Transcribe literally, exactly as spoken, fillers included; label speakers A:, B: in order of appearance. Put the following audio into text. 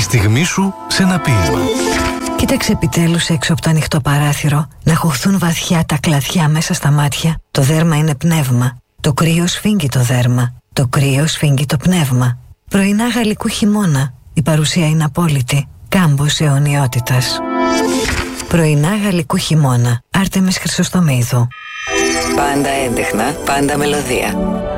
A: στιγμή σου σε ένα ποίημα.
B: Κοίταξε επιτέλους έξω από το ανοιχτό παράθυρο να χωθούν βαθιά τα κλαδιά μέσα στα μάτια. Το δέρμα είναι πνεύμα. Το κρύο σφίγγει το δέρμα. Το κρύο σφίγγει το πνεύμα. Πρωινά γαλλικού χειμώνα. Η παρουσία είναι απόλυτη. Κάμπος αιωνιότητας. Πρωινά γαλλικού χειμώνα. Άρτεμις Χρυσοστομίδου.
C: Πάντα έντεχνα, πάντα μελωδία.